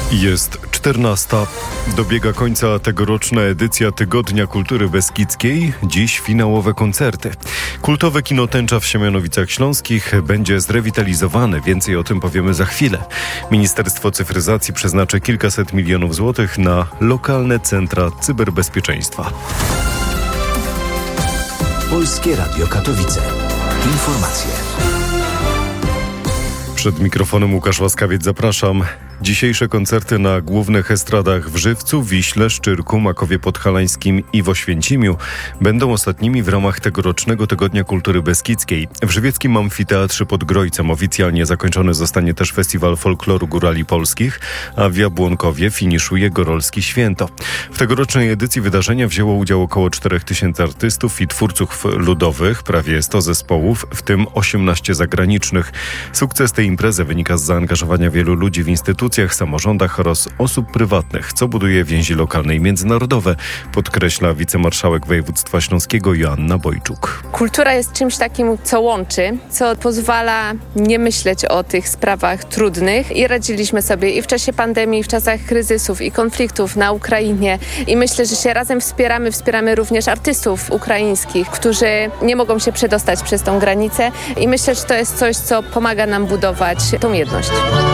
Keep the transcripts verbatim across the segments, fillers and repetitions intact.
Jest czternasta. Dobiega końca tegoroczna edycja Tygodnia Kultury Beskidzkiej. Dziś finałowe koncerty. Kultowe kino Tęcza w Siemianowicach Śląskich będzie zrewitalizowane. Więcej o tym powiemy za chwilę. Ministerstwo Cyfryzacji przeznaczy kilkaset milionów złotych na lokalne centra cyberbezpieczeństwa. Polskie Radio Katowice. Informacje. Przed mikrofonem Łukasz Łaskawiec, zapraszam. Dzisiejsze koncerty na głównych estradach w Żywcu, Wiśle, Szczyrku, Makowie Podhalańskim i w Oświęcimiu będą ostatnimi w ramach tegorocznego Tygodnia Kultury Beskidzkiej. W żywieckim amfiteatrze pod Grojcem oficjalnie zakończony zostanie też Festiwal Folkloru Górali Polskich, a w Jabłonkowie finiszuje Gorolski Święto. W tegorocznej edycji wydarzenia wzięło udział około czterech tysięcy artystów i twórców ludowych, prawie sto zespołów, w tym osiemnaście zagranicznych. Sukces tej imprezy wynika z zaangażowania wielu ludzi w instytucjach, samorządach oraz osób prywatnych, co buduje więzi lokalne i międzynarodowe, podkreśla wicemarszałek województwa śląskiego Joanna Bojczuk. Kultura jest czymś takim, co łączy, co pozwala nie myśleć o tych sprawach trudnych i radziliśmy sobie i w czasie pandemii, i w czasach kryzysów i konfliktów na Ukrainie i myślę, że się razem wspieramy, wspieramy również artystów ukraińskich, którzy nie mogą się przedostać przez tą granicę i myślę, że to jest coś, co pomaga nam budować tą jedność.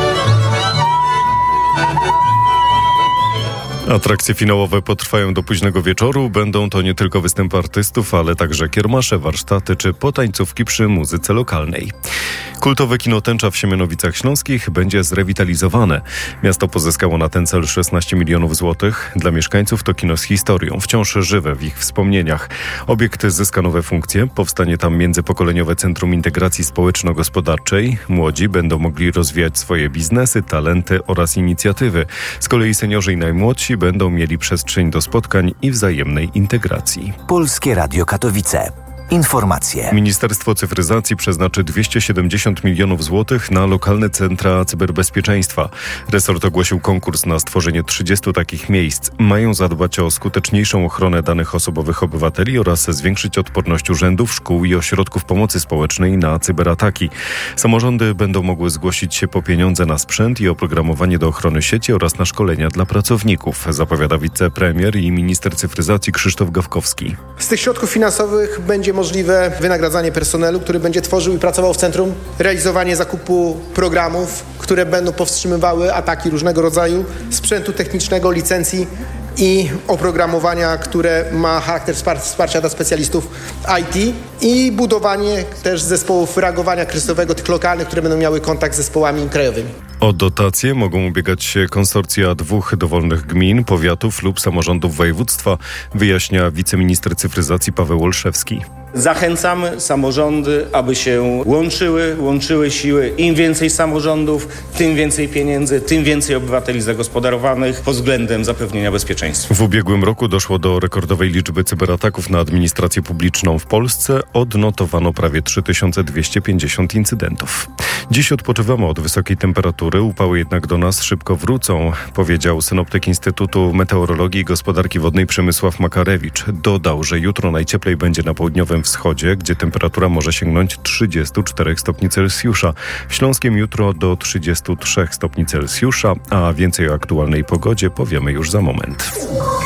Atrakcje finałowe potrwają do późnego wieczoru. Będą to nie tylko występy artystów, ale także kiermasze, warsztaty czy potańcówki przy muzyce lokalnej. Kultowe kino Tęcza w Siemianowicach Śląskich będzie zrewitalizowane. Miasto pozyskało na ten cel szesnaście milionów złotych. Dla mieszkańców to kino z historią, wciąż żywe w ich wspomnieniach. Obiekt zyska nowe funkcje. Powstanie tam międzypokoleniowe Centrum Integracji Społeczno-Gospodarczej. Młodzi będą mogli rozwijać swoje biznesy, talenty oraz inicjatywy. Z kolei seniorzy i najmłodsi będą mieli przestrzeń do spotkań i wzajemnej integracji. Polskie Radio Katowice. Informacje. Ministerstwo Cyfryzacji przeznaczy dwieście siedemdziesiąt milionów złotych na lokalne centra cyberbezpieczeństwa. Resort ogłosił konkurs na stworzenie trzydziestu takich miejsc. Mają zadbać o skuteczniejszą ochronę danych osobowych obywateli oraz zwiększyć odporność urzędów, szkół i ośrodków pomocy społecznej na cyberataki. Samorządy będą mogły zgłosić się po pieniądze na sprzęt i oprogramowanie do ochrony sieci oraz na szkolenia dla pracowników, zapowiada wicepremier i minister cyfryzacji Krzysztof Gawkowski. Z tych środków finansowych będzie możliwe wynagradzanie personelu, który będzie tworzył i pracował w centrum, realizowanie zakupu programów, które będą powstrzymywały ataki różnego rodzaju, sprzętu technicznego, licencji i oprogramowania, które ma charakter wsparcia dla specjalistów I T i budowanie też zespołów reagowania kryzysowego, tych lokalnych, które będą miały kontakt z zespołami krajowymi. O dotacje mogą ubiegać się konsorcja dwóch dowolnych gmin, powiatów lub samorządów województwa, wyjaśnia wiceminister cyfryzacji Paweł Olszewski. Zachęcamy samorządy, aby się łączyły, łączyły siły. Im więcej samorządów, tym więcej pieniędzy, tym więcej obywateli zagospodarowanych pod względem zapewnienia bezpieczeństwa. W ubiegłym roku doszło do rekordowej liczby cyberataków na administrację publiczną w Polsce. Odnotowano prawie trzy tysiące dwieście pięćdziesiąt incydentów. Dziś odpoczywamy od wysokiej temperatury, upały jednak do nas szybko wrócą, powiedział synoptyk Instytutu Meteorologii i Gospodarki Wodnej Przemysław Makarewicz. Dodał, że jutro najcieplej będzie na południowym wschodzie, gdzie temperatura może sięgnąć trzydzieści cztery stopni Celsjusza. W Śląskiem jutro do trzydzieści trzy stopni Celsjusza, a więcej o aktualnej pogodzie powiemy już za moment.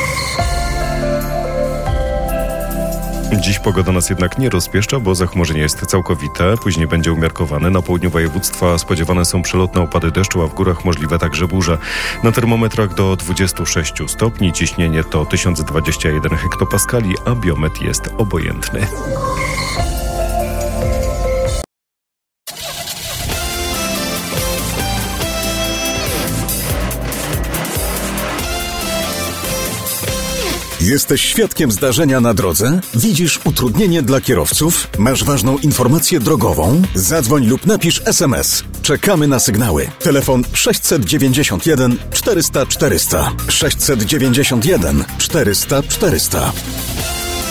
Dziś pogoda nas jednak nie rozpieszcza, bo zachmurzenie jest całkowite. Później będzie umiarkowane. Na południu województwa spodziewane są przelotne opady deszczu, a w górach możliwe także burze. Na termometrach do dwudziestu sześciu stopni. Ciśnienie to tysiąc dwadzieścia jeden hektopaskali, a biometr jest obojętny. Jesteś świadkiem zdarzenia na drodze? Widzisz utrudnienie dla kierowców? Masz ważną informację drogową? Zadzwoń lub napisz es em es. Czekamy na sygnały. Telefon sześćset dziewięćdziesiąt jeden czterysta czterysta. sześćset dziewięćdziesiąt jeden czterysta czterysta.